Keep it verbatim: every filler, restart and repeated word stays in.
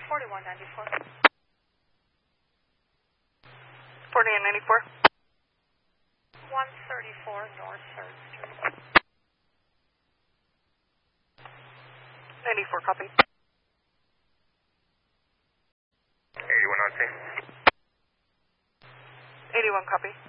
forty-one ninety-four. forty and ninety-four. one thirty-four North third Street. ninety-four, copy. eighty-one on scene. eighty-one, copy.